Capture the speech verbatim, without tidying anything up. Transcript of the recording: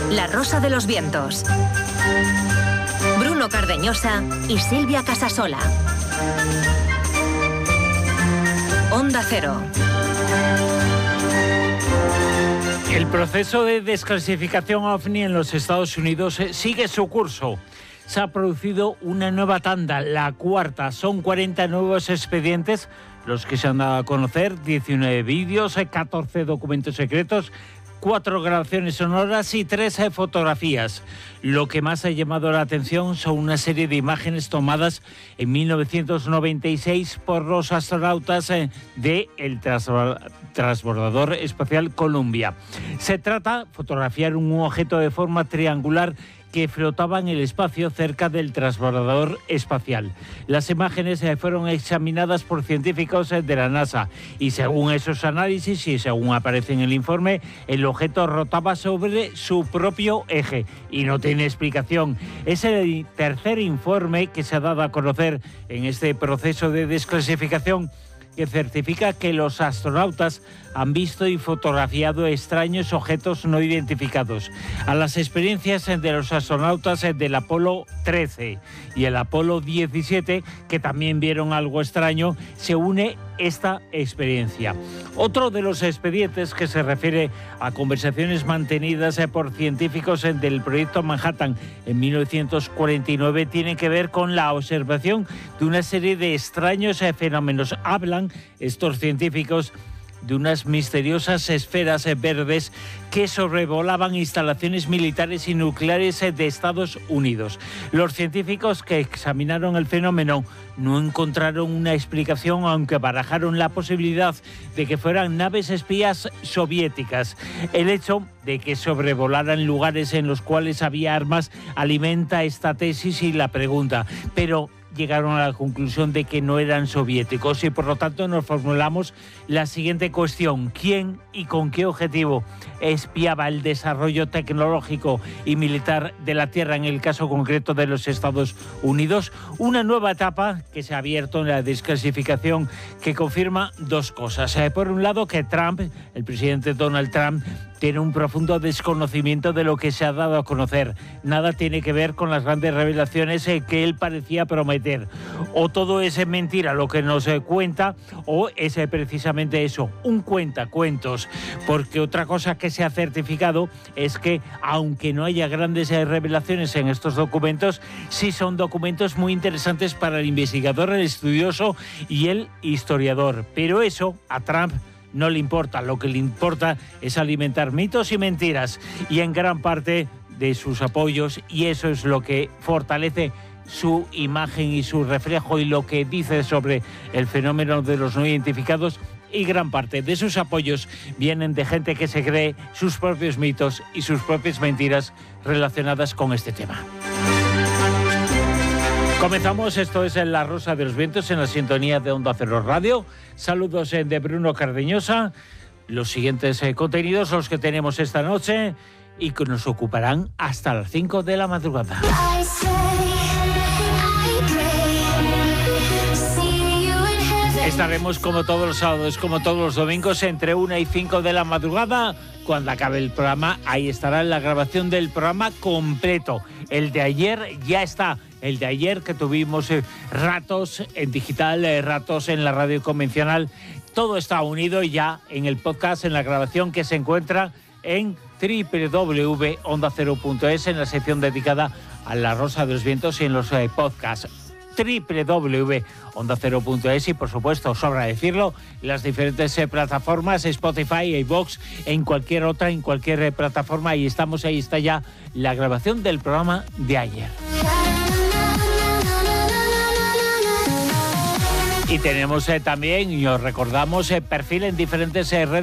La Rosa de los Vientos. Bruno Cardeñosa y Silvia Casasola. Onda Cero. El proceso de desclasificación OVNI en los Estados Unidos sigue su curso. Se ha producido una nueva tanda, la cuarta. Son cuarenta nuevos expedientes los que se han dado a conocer, diecinueve vídeos, catorce documentos secretos, cuatro grabaciones sonoras y tres fotografías. Lo que más ha llamado la atención son una serie de imágenes tomadas en mil novecientos noventa y seis por los astronautas del transbordador espacial Columbia. Se trata de fotografiar un objeto de forma triangular que flotaba en el espacio cerca del transbordador espacial. Las imágenes fueron examinadas por científicos de la NASA y según esos análisis y según aparece en el informe, el objeto rotaba sobre su propio eje y no tiene explicación. Es el tercer informe que se ha dado a conocer en este proceso de desclasificación que certifica que los astronautas han visto y fotografiado extraños objetos no identificados. A las experiencias de los astronautas del Apolo trece y el Apolo diecisiete, que también vieron algo extraño, se une esta experiencia. Otro de los expedientes que se refiere a conversaciones mantenidas por científicos del proyecto Manhattan en mil novecientos cuarenta y nueve tiene que ver con la observación de una serie de extraños fenómenos. Hablan estos científicos de unas misteriosas esferas verdes que sobrevolaban instalaciones militares y nucleares de Estados Unidos. Los científicos que examinaron el fenómeno no encontraron una explicación, aunque barajaron la posibilidad de que fueran naves espías soviéticas. El hecho de que sobrevolaran lugares en los cuales había armas alimenta esta tesis y la pregunta, pero llegaron a la conclusión de que no eran soviéticos y por lo tanto nos formulamos la siguiente cuestión: ¿quién y con qué objetivo espiaba el desarrollo tecnológico y militar de la Tierra, en el caso concreto de los Estados Unidos? Una nueva etapa que se ha abierto en la desclasificación que confirma dos cosas. Eh, por un lado, que Trump, el presidente Donald Trump, tiene un profundo desconocimiento de lo que se ha dado a conocer. Nada tiene que ver con las grandes revelaciones eh, que él parecía prometer. O todo es mentira lo que nos eh, cuenta, o es eh, precisamente eso, un cuentacuentos. Porque otra cosa que se ha certificado es que, aunque no haya grandes eh, revelaciones en estos documentos, sí son documentos muy interesantes para el investigador, el estudioso y el historiador. Pero eso a Trump no le importa. Lo que le importa es alimentar mitos y mentiras, y en gran parte de sus apoyos, y eso es lo que fortalece su imagen y su reflejo y lo que dice sobre el fenómeno de los no identificados, y gran parte de sus apoyos vienen de gente que se cree sus propios mitos y sus propias mentiras relacionadas con este tema. Comenzamos, esto es en La Rosa de los Vientos, en la sintonía de Onda Cero Radio. Saludos de Bruno Cardeñosa. Los siguientes eh, contenidos, los que tenemos esta noche y que nos ocuparán hasta las cinco de la madrugada. Estaremos como todos los sábados, como todos los domingos, entre una y cinco de la madrugada. Cuando acabe el programa, ahí estará la grabación del programa completo. El de ayer ya está. El de ayer que tuvimos eh, ratos en digital, eh, ratos en la radio convencional. Todo está unido ya en el podcast, en la grabación que se encuentra en doble u doble u doble u punto onda cero punto es, en la sección dedicada a La Rosa de los Vientos y en los eh, podcasts. doble u doble u doble u punto onda cero punto es y, por supuesto, sobra decirlo, las diferentes eh, plataformas, Spotify, iVoox, en cualquier otra, en cualquier eh, plataforma. Ahí estamos, ahí está ya la grabación del programa de ayer. Y tenemos eh, también, y os recordamos, eh, perfil en diferentes eh, redes